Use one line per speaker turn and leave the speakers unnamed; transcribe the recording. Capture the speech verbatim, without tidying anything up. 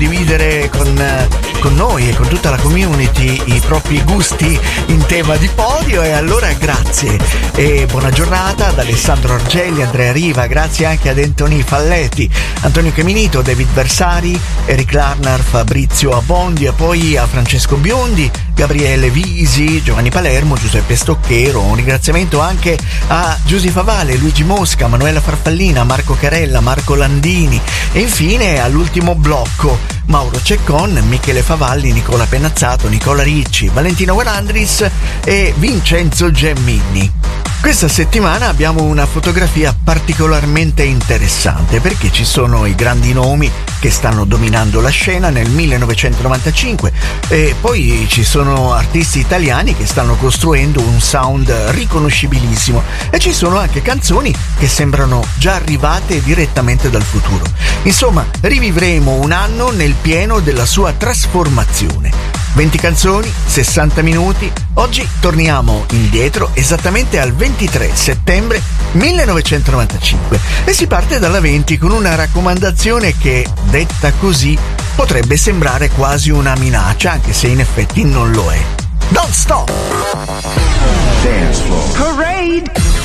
condividere con, con noi e con tutta la community i propri gusti in tema di podio, e allora grazie e buona giornata ad Alessandro Argelli, Andrea Riva, grazie anche ad Anthony Falletti, Antonio Caminito, David Bersari, Eric Larnar, Fabrizio Abondi, e poi a Francesco Biondi, Gabriele Visi, Giovanni Palermo, Giuseppe Stocchero. Un ringraziamento anche a Giusy Favale, Luigi Mosca, Manuela Farfallina, Marco Carella, Marco Landini, e infine all'ultimo blocco Mauro Ceccon, Michele Favalli, Nicola Pennazzato, Nicola Ricci, Valentino Guarandris e Vincenzo Gemmini. Questa settimana abbiamo una fotografia particolarmente interessante perché ci sono i grandi nomi che stanno dominando la scena nel millenovecentonovantacinque, e poi ci sono artisti italiani che stanno costruendo un sound riconoscibilissimo, e ci sono anche canzoni che sembrano già arrivate direttamente dal futuro. Insomma, rivivremo un anno nel pieno della sua trasformazione. venti canzoni, sessanta minuti. Oggi torniamo indietro esattamente al ventitré settembre millenovecentonovantacinque e si parte dalla venti con una raccomandazione che, detta così, potrebbe sembrare quasi una minaccia, anche se in effetti non lo è. Don't Stop!
Dance Floor Parade!